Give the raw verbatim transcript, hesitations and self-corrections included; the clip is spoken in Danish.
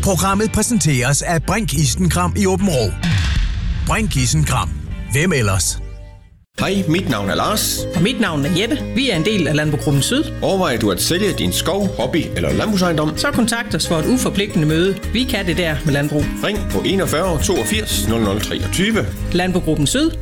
Programmet præsenteres af Brink Isenkram i Åben Rå. Brink Isenkram. Hvem ellers? Hej, mit navn er Lars. Og mit navn er Jette. Vi er en del af Landbrugsgruppen Syd. Overvejer du at sælge din skov, hobby eller landbrugsejendom? Så kontakt os for et uforpligtende møde. Vi kan det der med landbrug. Ring på enogfyrre toogfirs nul nul treogtyve. Landbrugsgruppen Syd.